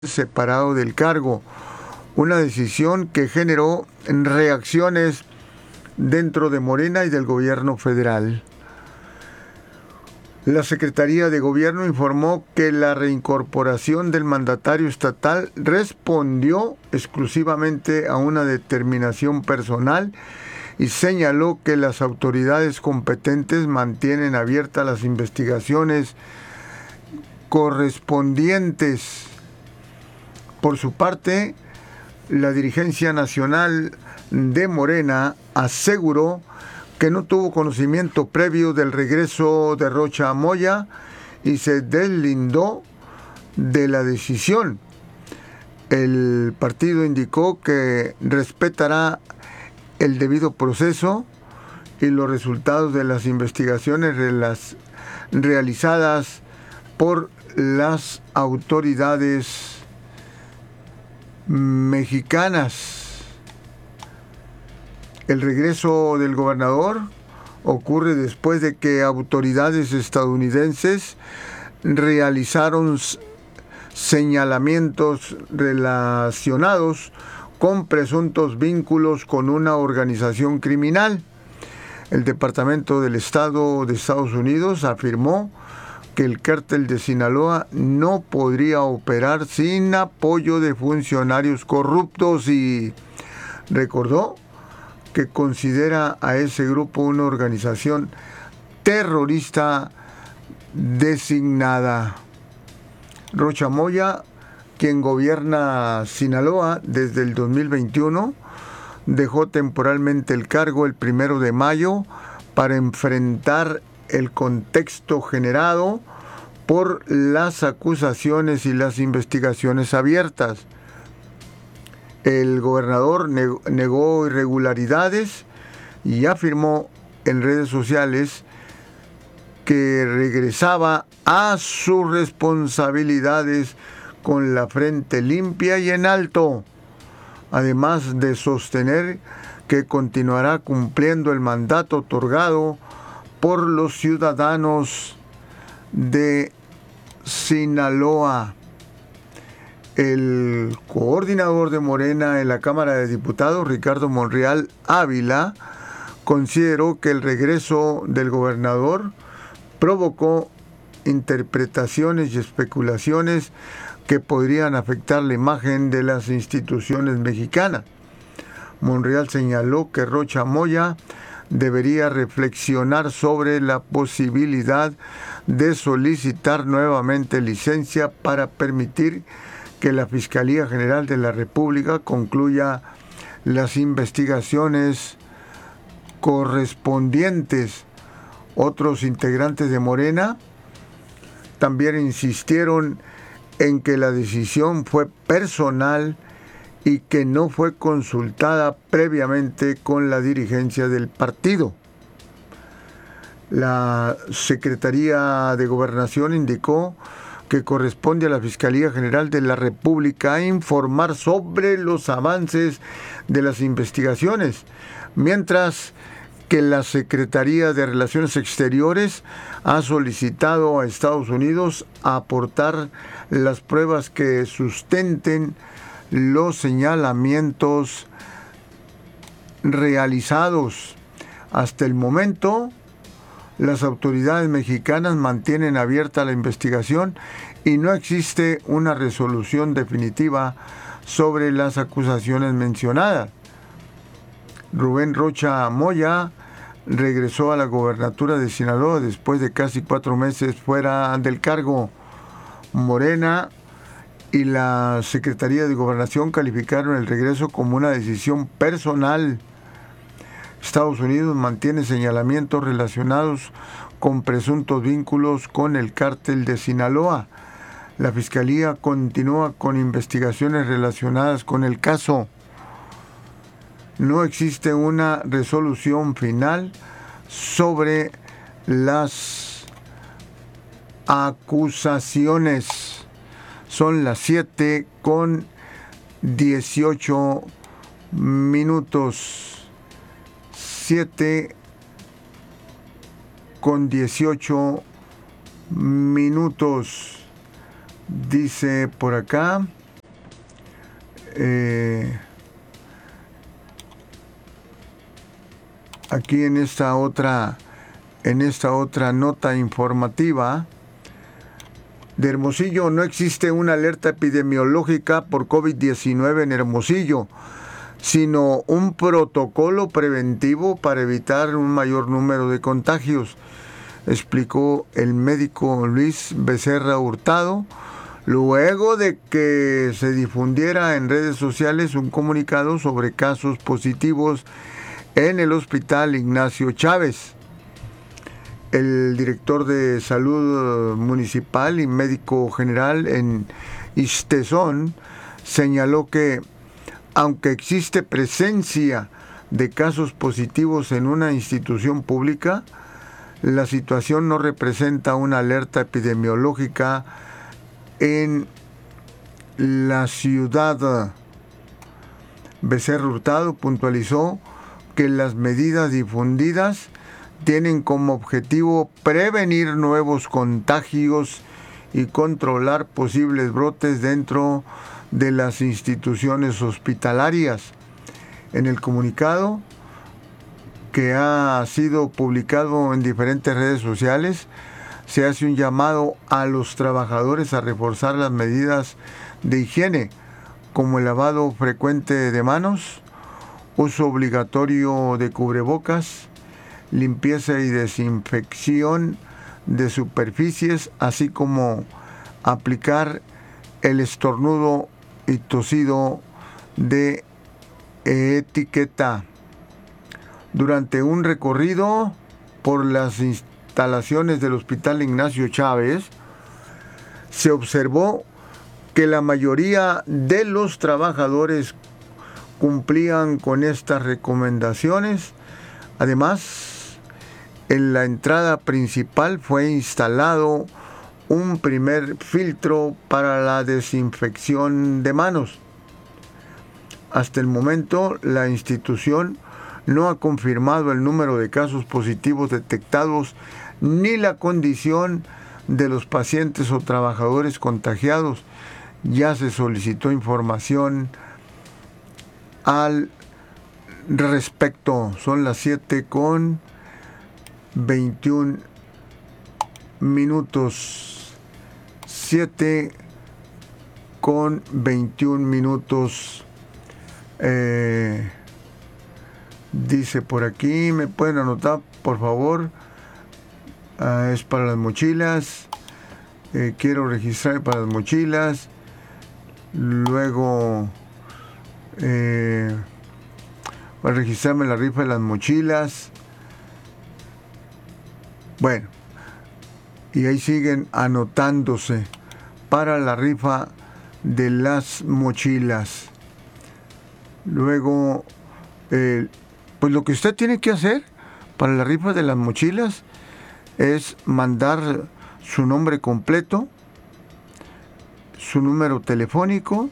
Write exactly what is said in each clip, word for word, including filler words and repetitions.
separado del cargo, una decisión que generó reacciones dentro de Morena y del gobierno federal. La Secretaría de Gobierno informó que la reincorporación del mandatario estatal respondió exclusivamente a una determinación personal y señaló que las autoridades competentes mantienen abiertas las investigaciones correspondientes. Por su parte, la dirigencia nacional de Morena aseguró que no tuvo conocimiento previo del regreso de Rocha Moya y se deslindó de la decisión. El partido indicó que respetará el debido proceso y los resultados de las investigaciones realizadas por las autoridades mexicanas. El regreso del gobernador ocurre después de que autoridades estadounidenses realizaron señalamientos relacionados con presuntos vínculos con una organización criminal. El Departamento del Estado de Estados Unidos afirmó que el cártel de Sinaloa no podría operar sin apoyo de funcionarios corruptos y recordó que considera a ese grupo una organización terrorista designada. Rocha Moya, quien gobierna Sinaloa desde el dos mil veintiuno, dejó temporalmente el cargo el primero de mayo para enfrentar el contexto generado por las acusaciones y las investigaciones abiertas. El gobernador negó irregularidades y afirmó en redes sociales que regresaba a sus responsabilidades con la frente limpia y en alto, además de sostener que continuará cumpliendo el mandato otorgado por los ciudadanos de Sinaloa. El coordinador de Morena en la Cámara de Diputados, Ricardo Monreal Ávila, consideró que el regreso del gobernador provocó interpretaciones y especulaciones que podrían afectar la imagen de las instituciones mexicanas. Monreal señaló que Rocha Moya debería reflexionar sobre la posibilidad de solicitar nuevamente licencia para permitir que la Fiscalía General de la República concluya las investigaciones correspondientes. Otros integrantes de Morena también insistieron en que la decisión fue personal y que no fue consultada previamente con la dirigencia del partido. La Secretaría de Gobernación indicó que corresponde a la Fiscalía General de la República informar sobre los avances de las investigaciones, mientras que la Secretaría de Relaciones Exteriores ha solicitado a Estados Unidos aportar las pruebas que sustenten los señalamientos realizados. Hasta el momento, las autoridades mexicanas mantienen abierta la investigación y no existe una resolución definitiva sobre las acusaciones mencionadas. Rubén Rocha Moya regresó a la gobernatura de Sinaloa después de casi cuatro meses fuera del cargo. Morena y la Secretaría de Gobernación calificaron el regreso como una decisión personal. Estados Unidos mantiene señalamientos relacionados con presuntos vínculos con el cártel de Sinaloa. La Fiscalía continúa con investigaciones relacionadas con el caso. No existe una resolución final sobre las acusaciones. Son las siete con dieciocho minutos. siete con dieciocho minutos. Dice por acá. eh, aquí en esta otra en esta otra nota informativa de Hermosillo. No existe una alerta epidemiológica por COVID diecinueve en Hermosillo, sino un protocolo preventivo para evitar un mayor número de contagios, explicó el médico Luis Becerra Hurtado, luego de que se difundiera en redes sociales un comunicado sobre casos positivos en el Hospital Ignacio Chávez. El director de Salud Municipal y médico general en Ixtezón señaló que, aunque existe presencia de casos positivos en una institución pública, la situación no representa una alerta epidemiológica en la ciudad. Becerra Hurtado puntualizó que las medidas difundidas tienen como objetivo prevenir nuevos contagios y controlar posibles brotes dentro de las instituciones hospitalarias. En el comunicado, que ha sido publicado en diferentes redes sociales, se hace un llamado a los trabajadores a reforzar las medidas de higiene, como el lavado frecuente de manos, uso obligatorio de cubrebocas, limpieza y desinfección de superficies, así como aplicar el estornudo y tosido de etiqueta. Durante un recorrido por las instalaciones del Hospital Ignacio Chávez, se observó que la mayoría de los trabajadores cumplían con estas recomendaciones. Además, en la entrada principal fue instalado un primer filtro para la desinfección de manos. Hasta el momento, la institución no ha confirmado el número de casos positivos detectados ni la condición de los pacientes o trabajadores contagiados. Ya se solicitó información al respecto. Son las siete con veintiún minutos. siete con veintiún minutos. Eh, dice por aquí, me pueden anotar, por favor. Uh, es para las mochilas. Eh, quiero registrar para las mochilas. Luego, eh, para registrarme la rifa de las mochilas. Bueno, y ahí siguen anotándose para la rifa de las mochilas. Luego, eh, pues lo que usted tiene que hacer para la rifa de las mochilas es mandar su nombre completo, su número telefónico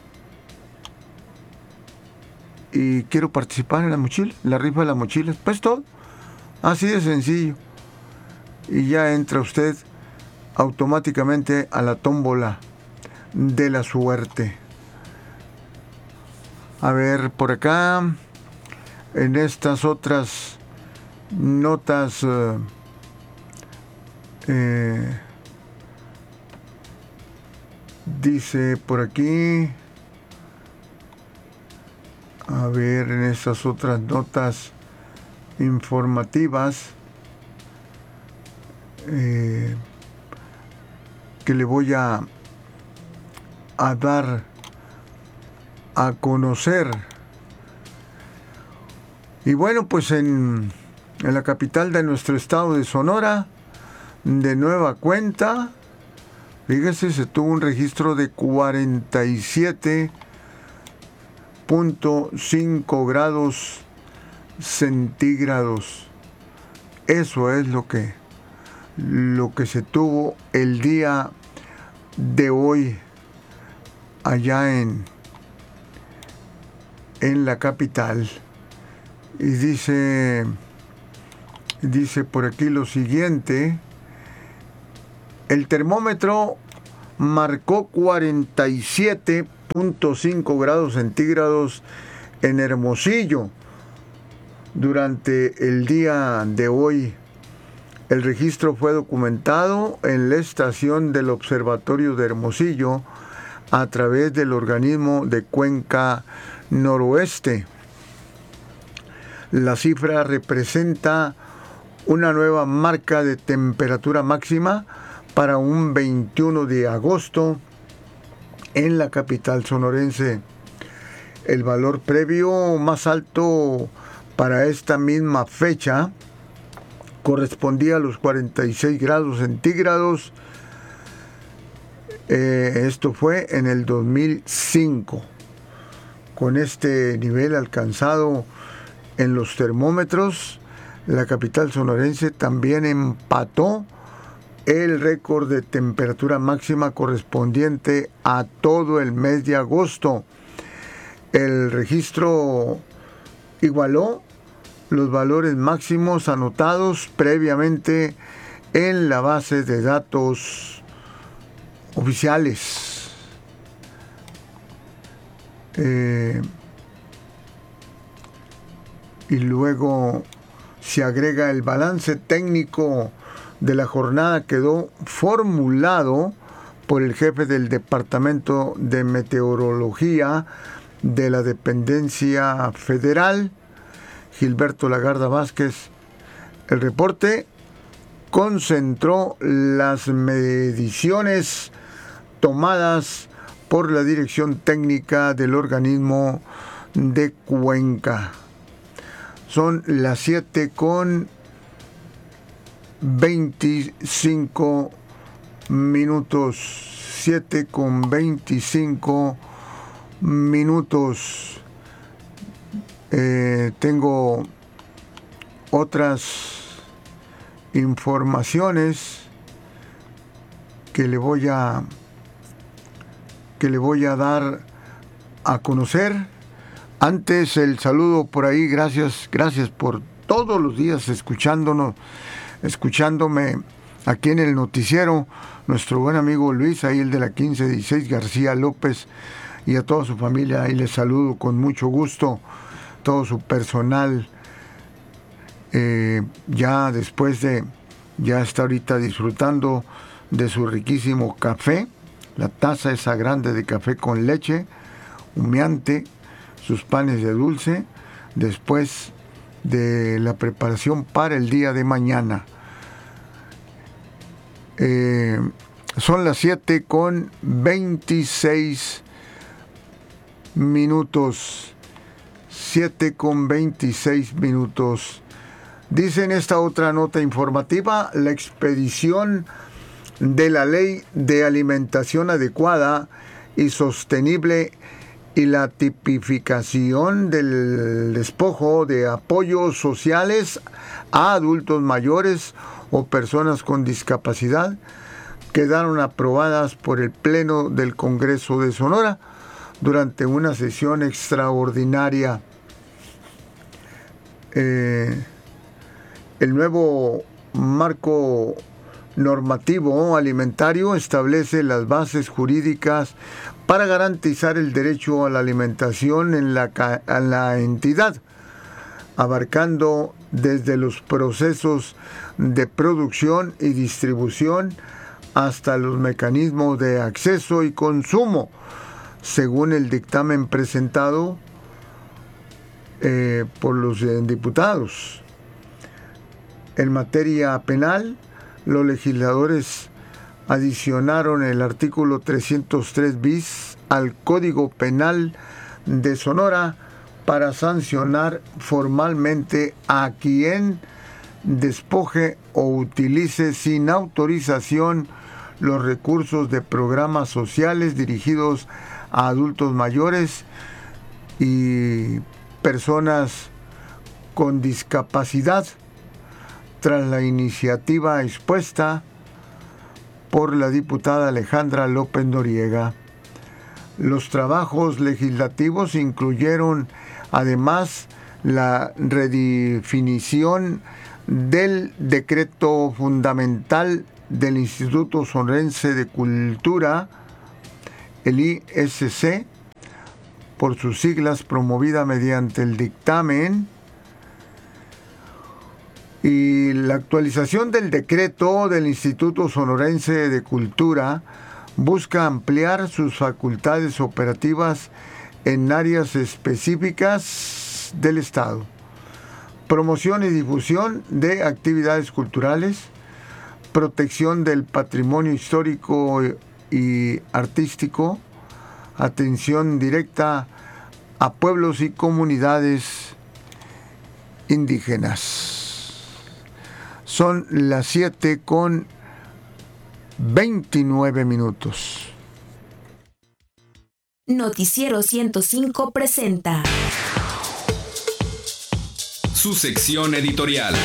y quiero participar en la mochila, la rifa de las mochilas. Pues todo, así de sencillo. Y ya entra usted automáticamente a la tómbola de la suerte. A ver, por acá, en estas otras notas, eh, eh, dice por aquí, a ver, en estas otras notas informativas, eh, que le voy a, a dar a conocer. Y bueno, pues en, en la capital de nuestro estado de Sonora, de nueva cuenta, fíjese, se tuvo un registro de cuarenta y siete punto cinco grados centígrados. Eso es lo que, lo que se tuvo el día de hoy allá en, en la capital. Y dice, dice por aquí lo siguiente: el termómetro marcó cuarenta y siete punto cinco grados centígrados en Hermosillo. Durante el día de hoy, el registro fue documentado en la estación del Observatorio de Hermosillo a través del organismo de Cuenca Noroeste. La cifra representa una nueva marca de temperatura máxima para un veintiuno de agosto en la capital sonorense. El valor previo más alto para esta misma fecha correspondía a los cuarenta y seis grados centígrados. Eh, esto fue en el dos mil cinco. Con este nivel alcanzado en los termómetros, la capital sonorense también empató el récord de temperatura máxima correspondiente a todo el mes de agosto. El registro igualó los valores máximos anotados previamente en la base de datos oficiales. Eh, y luego se agrega el balance técnico de la jornada. Quedó formulado por el jefe del Departamento de Meteorología de la Dependencia Federal, Gilberto Lagarda Vázquez. El reporte concentró las mediciones tomadas por la Dirección Técnica del organismo de Cuenca. Son las siete con veinticinco minutos. siete con veinticinco minutos. Eh, tengo otras informaciones que le voy a que le voy a dar a conocer. Antes, el saludo por ahí. Gracias, gracias por todos los días escuchándonos, escuchándome aquí en el noticiero. Nuestro buen amigo Luis, ahí el de la quince dieciséis García López, y a toda su familia, ahí les saludo con mucho gusto, todo su personal. Eh, ya después de, ya está ahorita disfrutando de su riquísimo café, la taza esa grande de café con leche, humeante, sus panes de dulce, después de la preparación para el día de mañana. Eh, son las siete con veintiséis minutos. siete con veintiséis minutos. Dice en esta otra nota informativa, la expedición de la Ley de Alimentación Adecuada y Sostenible y la tipificación del despojo de apoyos sociales a adultos mayores o personas con discapacidad quedaron aprobadas por el Pleno del Congreso de Sonora durante una sesión extraordinaria. Eh, el nuevo marco normativo alimentario establece las bases jurídicas para garantizar el derecho a la alimentación en la, en la entidad, abarcando desde los procesos de producción y distribución hasta los mecanismos de acceso y consumo, según el dictamen presentado eh, por los eh, diputados. En materia penal, los legisladores adicionaron el artículo trescientos tres bis al Código Penal de Sonora para sancionar formalmente a quien despoje o utilice sin autorización los recursos de programas sociales dirigidos a adultos mayores y personas con discapacidad, tras la iniciativa expuesta por la diputada Alejandra López Noriega. Los trabajos legislativos incluyeron además la redefinición del decreto fundamental del Instituto Sonorense de Cultura, el I S C, por sus siglas, promovida mediante el dictamen y la actualización del decreto del Instituto Sonorense de Cultura, busca ampliar sus facultades operativas en áreas específicas del Estado. Promoción y difusión de actividades culturales, protección del patrimonio histórico y artístico, atención directa a pueblos y comunidades indígenas. Son las siete con veintinueve minutos. Noticiero ciento cinco presenta su sección editorial.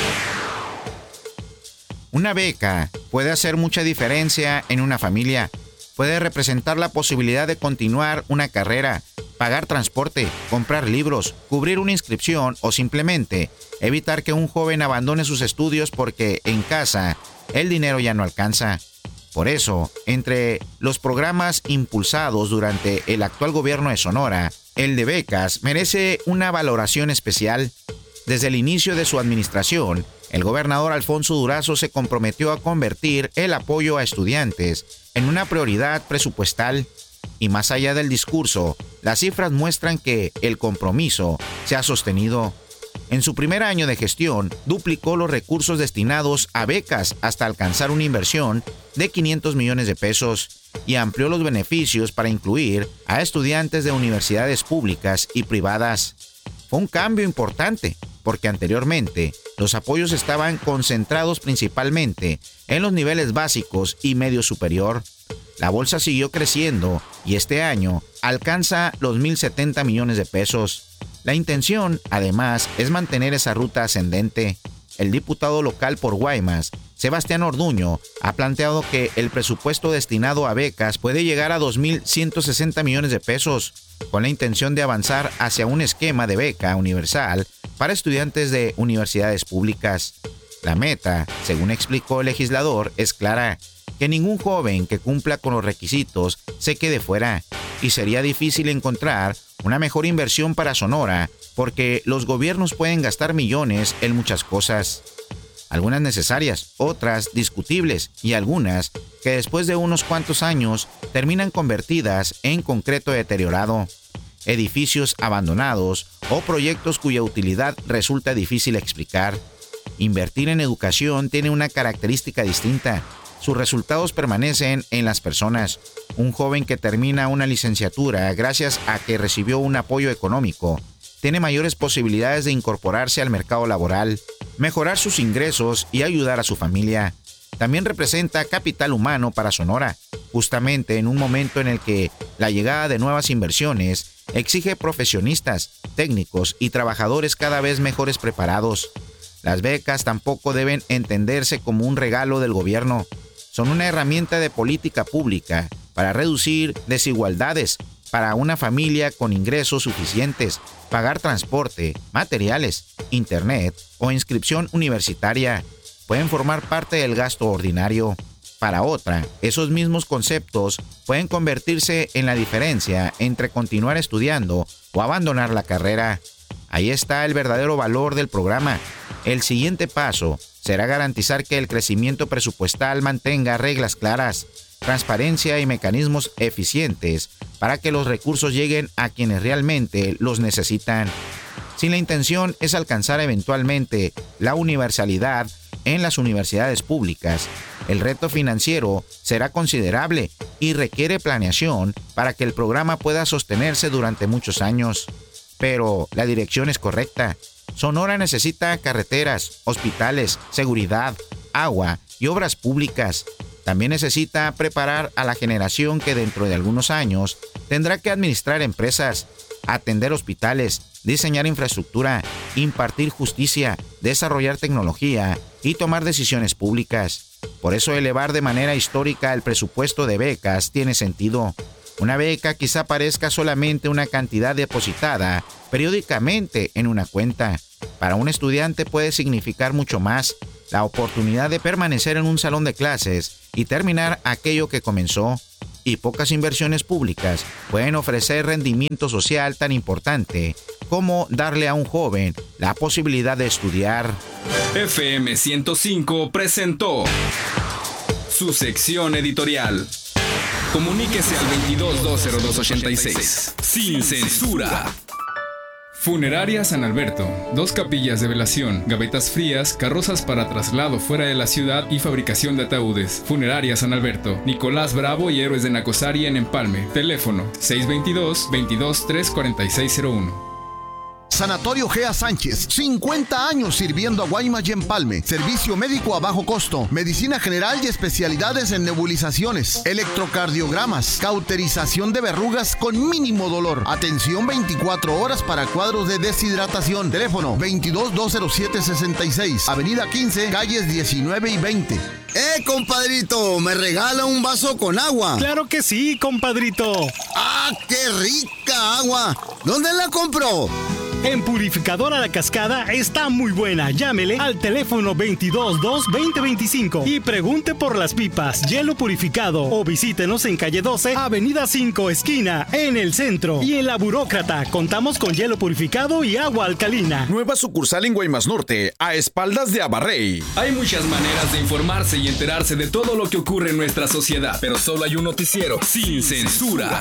Una beca puede hacer mucha diferencia en una familia. Puede representar la posibilidad de continuar una carrera, pagar transporte, comprar libros, cubrir una inscripción o simplemente evitar que un joven abandone sus estudios porque en casa el dinero ya no alcanza. Por eso, entre los programas impulsados durante el actual gobierno de Sonora, el de becas merece una valoración especial. Desde el inicio de su administración, el gobernador Alfonso Durazo se comprometió a convertir el apoyo a estudiantes en una prioridad presupuestal. Y más allá del discurso, las cifras muestran que el compromiso se ha sostenido. En su primer año de gestión, duplicó los recursos destinados a becas hasta alcanzar una inversión de quinientos millones de pesos y amplió los beneficios para incluir a estudiantes de universidades públicas y privadas. Fue un cambio importante, porque anteriormente los apoyos estaban concentrados principalmente en los niveles básicos y medio superior. La bolsa siguió creciendo y este año alcanza los mil setenta millones de pesos. La intención, además, es mantener esa ruta ascendente. El diputado local por Guaymas, Sebastián Orduño, ha planteado que el presupuesto destinado a becas puede llegar a dos mil ciento sesenta millones de pesos, con la intención de avanzar hacia un esquema de beca universal para estudiantes de universidades públicas. La meta, según explicó el legislador, es clara: que ningún joven que cumpla con los requisitos se quede fuera, y sería difícil encontrar una mejor inversión para Sonora, porque los gobiernos pueden gastar millones en muchas cosas, algunas necesarias, otras discutibles y algunas que después de unos cuantos años terminan convertidas en concreto deteriorado, edificios abandonados o proyectos cuya utilidad resulta difícil explicar. Invertir en educación tiene una característica distinta. Sus resultados permanecen en las personas. Un joven que termina una licenciatura gracias a que recibió un apoyo económico tiene mayores posibilidades de incorporarse al mercado laboral, mejorar sus ingresos y ayudar a su familia. También representa capital humano para Sonora, justamente en un momento en el que la llegada de nuevas inversiones exige profesionistas, técnicos y trabajadores cada vez mejores preparados. Las becas tampoco deben entenderse como un regalo del gobierno. Son una herramienta de política pública para reducir desigualdades para una familia con ingresos suficientes, pagar transporte, materiales, internet o inscripción universitaria. Pueden formar parte del gasto ordinario. Para otra, esos mismos conceptos pueden convertirse en la diferencia entre continuar estudiando o abandonar la carrera. Ahí está el verdadero valor del programa. El siguiente paso será garantizar que el crecimiento presupuestal mantenga reglas claras, transparencia y mecanismos eficientes para que los recursos lleguen a quienes realmente los necesitan. Si la intención es alcanzar eventualmente la universalidad en las universidades públicas, el reto financiero será considerable y requiere planeación para que el programa pueda sostenerse durante muchos años. Pero la dirección es correcta. Sonora necesita carreteras, hospitales, seguridad, agua y obras públicas. También necesita preparar a la generación que dentro de algunos años tendrá que administrar empresas, atender hospitales, diseñar infraestructura, impartir justicia, desarrollar tecnología y tomar decisiones públicas. Por eso elevar de manera histórica el presupuesto de becas tiene sentido. Una beca quizá parezca solamente una cantidad depositada periódicamente en una cuenta. Para un estudiante puede significar mucho más: la oportunidad de permanecer en un salón de clases y terminar aquello que comenzó, y pocas inversiones públicas pueden ofrecer rendimiento social tan importante como darle a un joven la posibilidad de estudiar. F M ciento cinco presentó su sección editorial. Comuníquese al veintidós dos cero dos ochenta y seis. Sin censura. Funeraria San Alberto. Dos capillas de velación, gavetas frías, carrozas para traslado fuera de la ciudad y fabricación de ataúdes. Funeraria San Alberto. Nicolás Bravo y Héroes de Nacosari en Empalme. Teléfono seis veintidós, veintidós, tres cuarenta y seis cero uno. Sanatorio Gea Sánchez, cincuenta años sirviendo a Guaymas y Empalme. Servicio médico a bajo costo, medicina general y especialidades en nebulizaciones, electrocardiogramas, cauterización de verrugas con mínimo dolor. Atención veinticuatro horas para cuadros de deshidratación. Teléfono veintidós, dos cero siete, sesenta y seis. Avenida quince, calles diecinueve y veinte. ¡Eh, compadrito! ¿Me regala un vaso con agua? ¡Claro que sí, compadrito! ¡Ah, qué rica agua! ¿Dónde la compró? En Purificadora La Cascada está muy buena. Llámele al teléfono veintidós dos, veinte veinticinco y pregunte por las pipas, hielo purificado, o visítenos en calle doce, avenida cinco, esquina, en el centro. Y en La Burócrata contamos con hielo purificado y agua alcalina. Nueva sucursal en Guaymas Norte, a espaldas de Abarrey. Hay muchas maneras de informarse y enterarse de todo lo que ocurre en nuestra sociedad, pero solo hay un noticiero sin censura.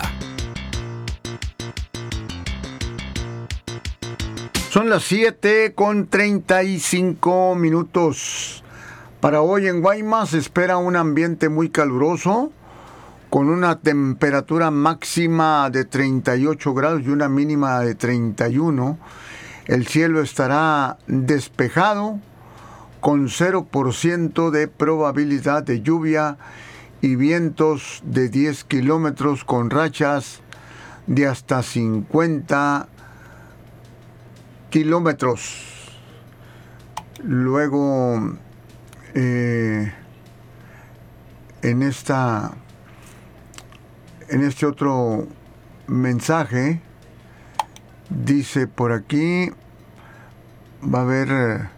Son las siete con treinta y cinco minutos. Para hoy en Guaymas se espera un ambiente muy caluroso, con una temperatura máxima de treinta y ocho grados y una mínima de treinta y uno. El cielo estará despejado, con cero por ciento de probabilidad de lluvia y vientos de diez kilómetros con rachas de hasta cincuenta kilómetros. Luego, eh, en esta, en este otro mensaje, dice por aquí, va a haber,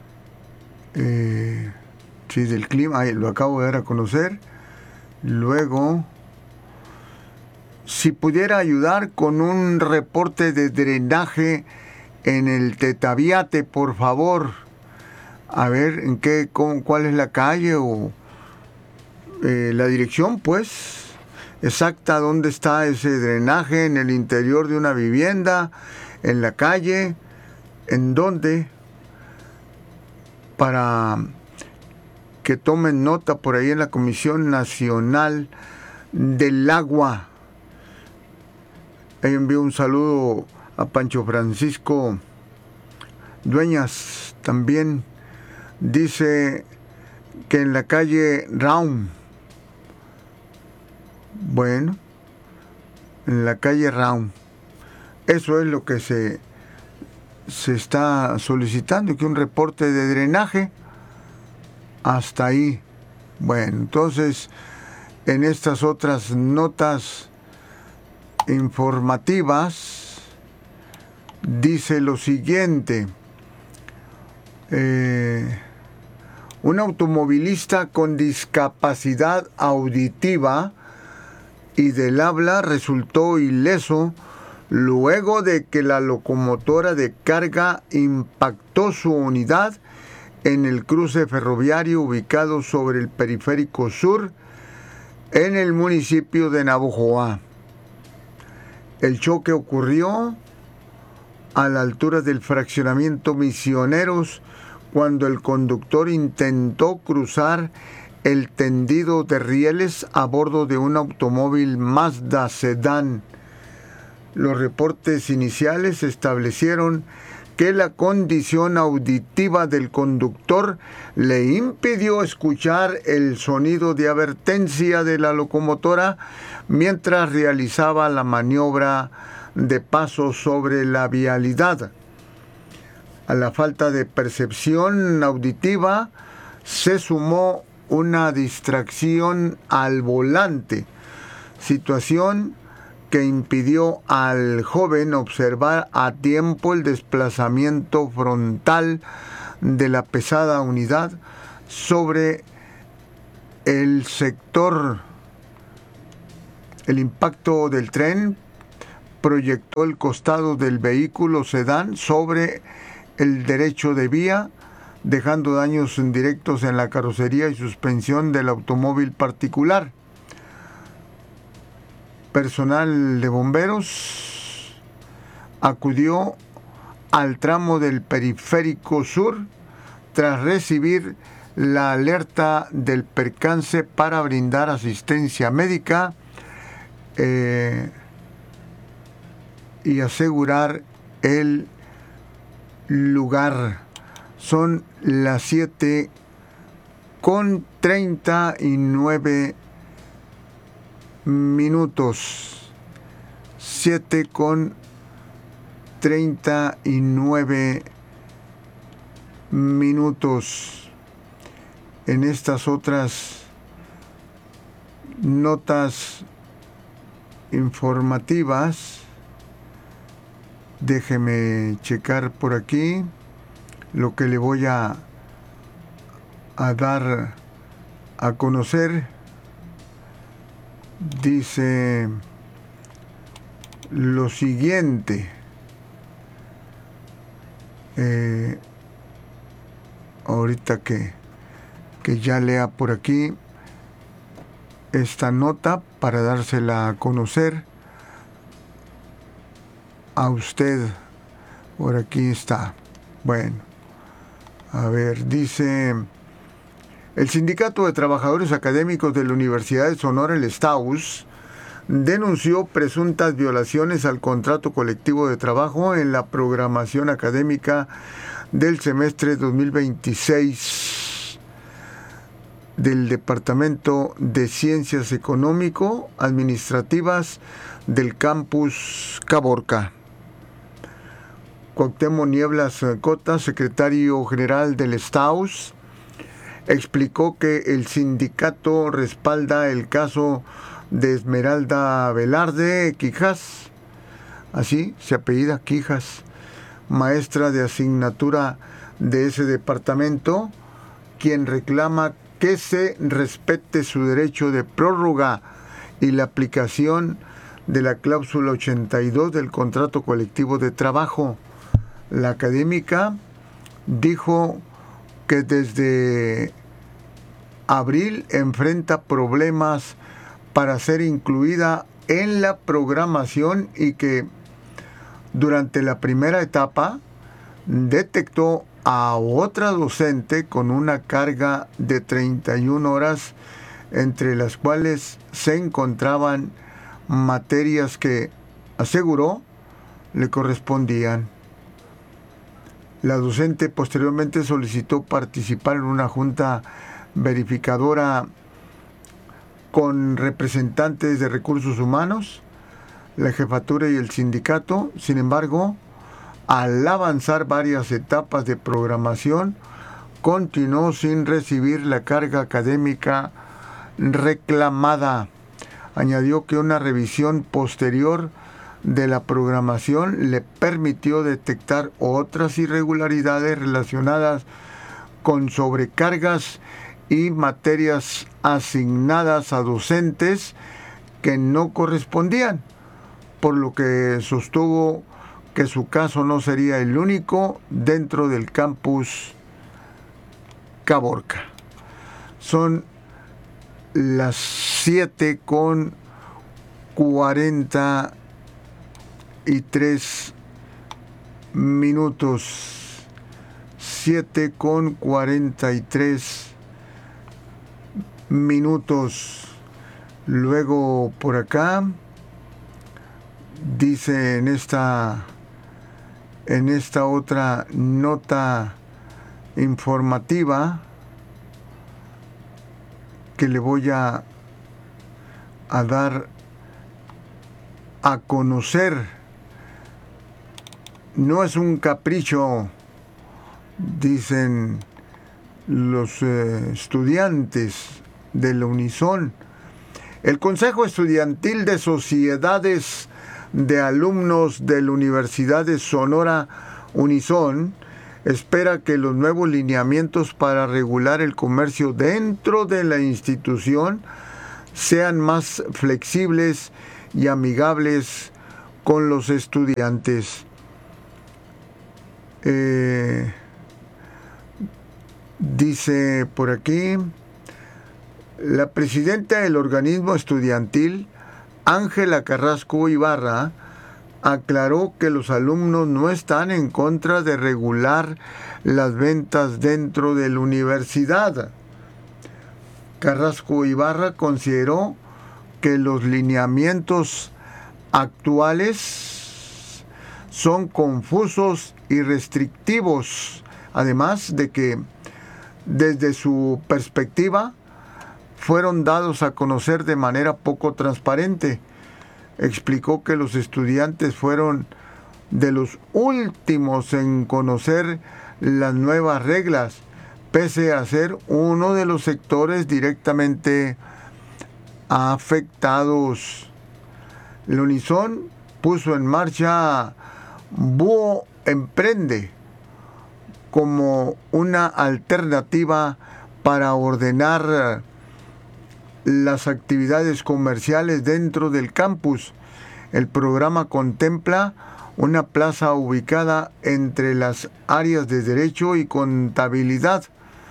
eh, sí, del clima, ahí lo acabo de dar a conocer. Luego, si pudiera ayudar con un reporte de drenaje en el Tetaviate, por favor. A ver, en qué, cómo, cuál es la calle o eh, la dirección, pues, exacta, dónde está ese drenaje, en el interior de una vivienda, en la calle, en dónde, para que tomen nota por ahí en la Comisión Nacional del Agua. Ahí envío un saludo a Pancho Francisco Dueñas. También dice que en la calle Raum, bueno, en la calle Raum, eso es lo que se, se está solicitando, que un reporte de drenaje hasta ahí. Bueno, entonces, en estas otras notas informativas, dice lo siguiente: eh, un automovilista con discapacidad auditiva y del habla resultó ileso luego de que la locomotora de carga impactó su unidad en el cruce ferroviario ubicado sobre el Periférico Sur en el municipio de Navojoa. El choque ocurrió a la altura del fraccionamiento Misioneros cuando el conductor intentó cruzar el tendido de rieles a bordo de un automóvil Mazda sedán. Los reportes iniciales establecieron que la condición auditiva del conductor le impidió escuchar el sonido de advertencia de la locomotora mientras realizaba la maniobra de paso sobre la vialidad. A la falta de percepción auditiva se sumó una distracción al volante, situación que impidió al joven observar a tiempo el desplazamiento frontal de la pesada unidad sobre el sector El impacto del tren proyectó el costado del vehículo sedán sobre el derecho de vía, dejando daños indirectos en la carrocería y suspensión del automóvil particular. Personal de bomberos acudió al tramo del Periférico Sur tras recibir la alerta del percance para brindar asistencia médica eh, y asegurar el lugar. Son las siete con treinta y nueve minutos. siete con treinta y nueve minutos. En estas otras notas informativas, déjeme checar por aquí lo que le voy a, a dar a conocer. Dice lo siguiente. Eh, ahorita que, que ya lea por aquí esta nota para dársela a conocer a usted. Por aquí está. Bueno, a ver, dice: el Sindicato de Trabajadores Académicos de la Universidad de Sonora, el STAUS, denunció presuntas violaciones al contrato colectivo de trabajo en la programación académica del semestre dos mil veintiséis del Departamento de Ciencias Económico-Administrativas del campus Caborca. Cuauhtémoc Nieblas Cota, secretario general del STAUS, explicó que el sindicato respalda el caso de Esmeralda Velarde Quijas, así se apellida Quijas, maestra de asignatura de ese departamento, quien reclama que se respete su derecho de prórroga y la aplicación de la cláusula ochenta y dos del contrato colectivo de trabajo. La académica dijo que desde abril enfrenta problemas para ser incluida en la programación y que durante la primera etapa detectó a otra docente con una carga de treinta y una horas, entre las cuales se encontraban materias que, aseguró, le correspondían. La docente posteriormente solicitó participar en una junta verificadora con representantes de recursos humanos, la jefatura y el sindicato. Sin embargo, al avanzar varias etapas de programación, continuó sin recibir la carga académica reclamada. Añadió que una revisión posterior de la programación le permitió detectar otras irregularidades relacionadas con sobrecargas y materias asignadas a docentes que no correspondían, por lo que sostuvo que su caso no sería el único dentro del campus Caborca. Son las siete con cuarenta y tres minutos. siete con cuarenta y tres minutos. Luego por acá dice en esta en esta otra nota informativa que le voy a, a dar a conocer. No es un capricho, dicen los eh, estudiantes de la Unison. El Consejo Estudiantil de Sociedades de Alumnos de la Universidad de Sonora, Unison, espera que los nuevos lineamientos para regular el comercio dentro de la institución sean más flexibles y amigables con los estudiantes. Eh, dice por aquí, la presidenta del organismo estudiantil, Ángela Carrasco Ibarra, aclaró que los alumnos no están en contra de regular las ventas dentro de la universidad. Carrasco Ibarra consideró que los lineamientos actuales son confusos y restrictivos, además de que desde su perspectiva fueron dados a conocer de manera poco transparente. Explicó que los estudiantes fueron de los últimos en conocer las nuevas reglas, pese a ser uno de los sectores directamente afectados. El Unison puso en marcha Búho Emprende como una alternativa para ordenar las actividades comerciales dentro del campus. El programa contempla una plaza ubicada entre las áreas de Derecho y Contabilidad,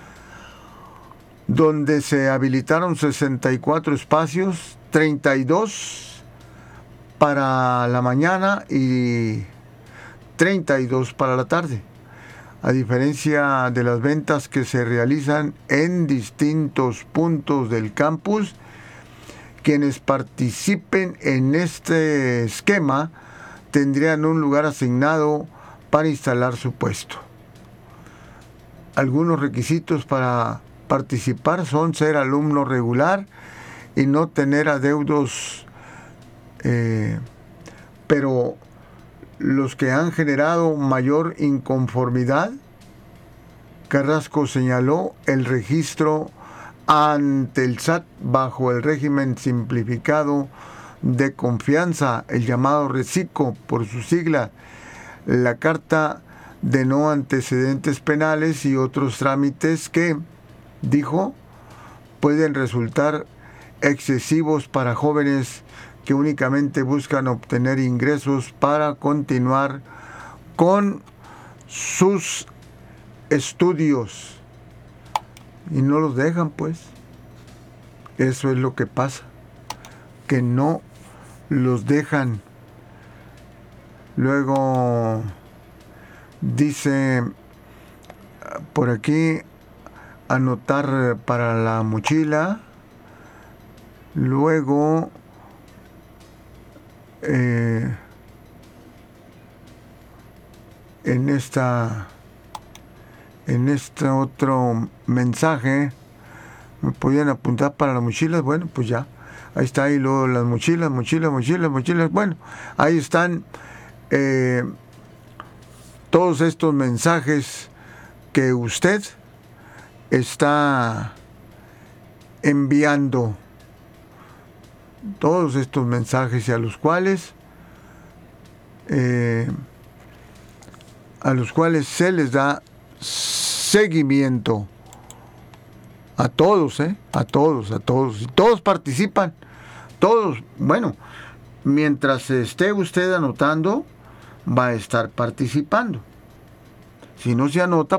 donde se habilitaron sesenta y cuatro espacios, treinta y dos para la mañana y treinta y dos para la tarde. A diferencia de las ventas que se realizan en distintos puntos del campus, quienes participen en este esquema tendrían un lugar asignado para instalar su puesto. Algunos requisitos para participar son ser alumno regular y no tener adeudos, eh, pero los que han generado mayor inconformidad, Carrasco señaló el registro ante el S A T bajo el régimen simplificado de confianza, el llamado RECICO por su sigla, la carta de no antecedentes penales y otros trámites que, dijo, pueden resultar excesivos para jóvenes que únicamente buscan obtener ingresos para continuar con sus estudios y no los dejan, pues. Eso es lo que pasa, que no los dejan. Luego dice por aquí anotar para la mochila. Luego eh, en esta en este otro mensaje me podían apuntar para las mochilas. Bueno, pues ya, ahí está, ahí luego las mochilas, mochilas, mochilas, mochilas. Bueno, ahí están eh, todos estos mensajes que usted está enviando, todos estos mensajes, y a los cuales eh, a los cuales se les da seguimiento a todos, ¿eh? a todos, a todos, y todos participan, todos. Bueno, mientras esté usted anotando, va a estar participando. Si no se anota,